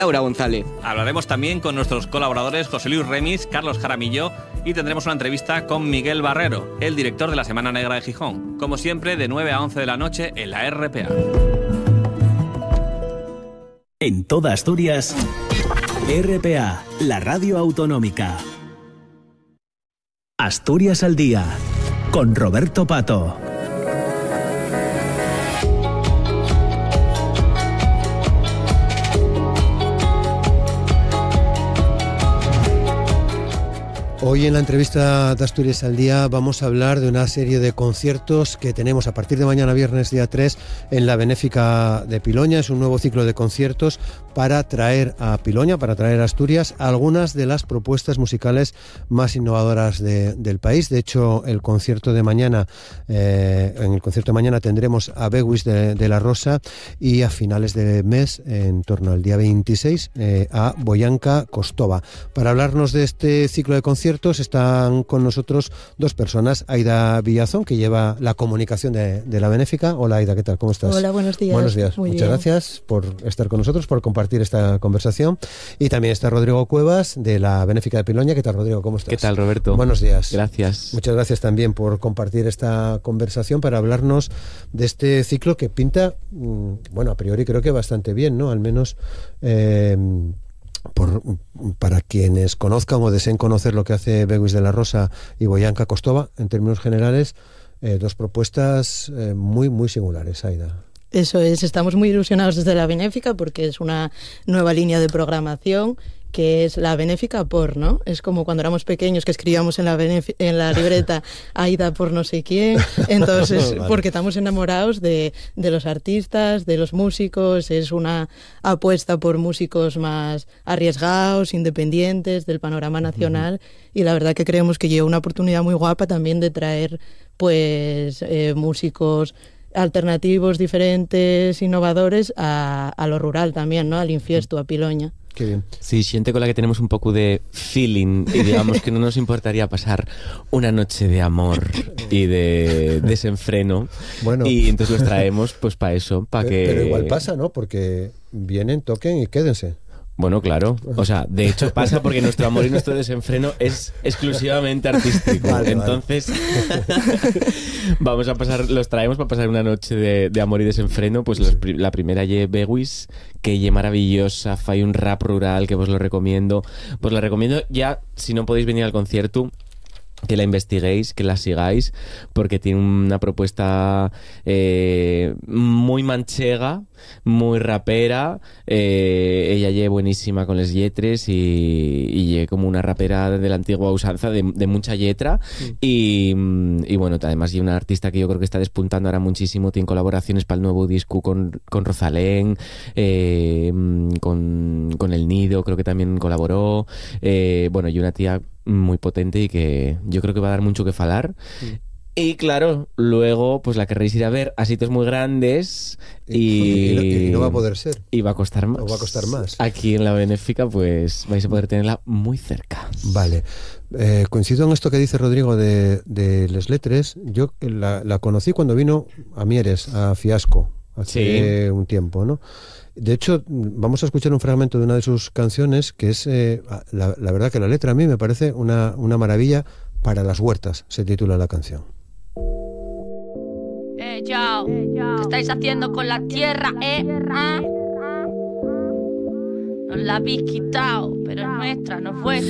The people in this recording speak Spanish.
Laura González. Hablaremos también con nuestros colaboradores José Luis Remis, Carlos Jaramillo y tendremos una entrevista con Miguel Barrero, el director de la Semana Negra de Gijón. Como siempre, de 9 a 11 de la noche en la RPA. En toda Asturias, RPA, la radio autonómica. Asturias al día, con Roberto Pato. Hoy en la entrevista de Asturias al Día vamos a hablar de una serie de conciertos que tenemos a partir de mañana viernes día 3 en la Benéfica de Piloña. Es un nuevo ciclo de conciertos para traer a Piloña, para traer a Asturias algunas de las propuestas musicales más innovadoras del país. De hecho, el concierto de mañana, en el concierto de mañana tendremos a Bewis de la Rosa y a finales de mes, en torno al día 26, a Boyanka Kostova. Para hablarnos de este ciclo de conciertos están con nosotros dos personas. Aida Villazón, que lleva la comunicación de la Benéfica. Hola Aida, ¿qué tal? ¿Cómo estás? Hola, buenos días. Buenos días. Muy Muchas bien. Gracias por estar con nosotros, por compartir esta conversación. Y también está Rodrigo Cuevas, de la Benéfica de Piloña. ¿Qué tal, Rodrigo? ¿Cómo estás? ¿Qué tal, Roberto? Buenos días. Gracias. Muchas gracias también por compartir esta conversación para hablarnos de este ciclo que pinta, bueno, a priori creo que bastante bien, ¿no? Al menos para quienes conozcan o deseen conocer lo que hace Bewis de la Rosa y Boyanka Kostova, en términos generales, dos propuestas muy, muy singulares, Aida. Eso es, estamos muy ilusionados desde la Benéfica porque es una nueva línea de programación que es la Benéfica por, ¿no? Es como cuando éramos pequeños que escribíamos en la libreta Aida por no sé quién. Entonces, vale. Porque estamos enamorados de los artistas, de los músicos. Es una apuesta por músicos más arriesgados, independientes, del panorama nacional. Y la verdad que creemos que lleva una oportunidad muy guapa también de traer pues músicos alternativos, diferentes, innovadores a lo rural también, ¿no? Al infiesto, a Piloña. Qué bien. Sí, xente con la que tenemos un pouco de feeling y digamos que non nos importaría pasar una noche de amor y de desenfreno. Bueno, y entonces los traemos pues para eso, para que... Pero igual pasa, ¿no? Porque vienen, toquen y quédense. Bueno, claro, o sea, de hecho pasa porque nuestro amor y nuestro desenfreno es exclusivamente artístico. Vale, entonces vamos a pasar, los traemos para pasar una noche de amor y desenfreno. Pues la primera lle Bewis, que lle maravillosa, fai un rap rural que vos lo recomiendo. Pues la recomiendo ya, si no podéis venir al concierto, que la investiguéis, que la sigáis, porque tiene una propuesta muy manchega, muy rapera. Ella lle buenísima con les lletres y lle como una rapera de la antigua usanza de mucha letra. Y bueno, además lle una artista que yo creo que está despuntando ahora muchísimo. Tiene colaboraciones para el nuevo disco con Rosalén, con El Nido, creo que también colaboró. Bueno, y una tía muy potente y que yo creo que va a dar mucho que falar. Y claro, luego pues la querréis ir a ver a sitios muy grandes y no va a poder ser. Y va a costar más. O va a costar más. Aquí en la Benéfica pues vais a poder tenerla muy cerca. Vale. Coincido en esto que dice Rodrigo de Les Letres. Yo la conocí cuando vino a Mieres, a Fiasco, hace un tiempo, ¿no? De hecho, vamos a escuchar un fragmento de una de sus canciones que es, la verdad que la letra a mí me parece una maravilla. Para las huertas se titula la canción. Yo, ¿qué estáis haciendo con la tierra, Nos la habéis quitado, pero es nuestra, no es vuestra.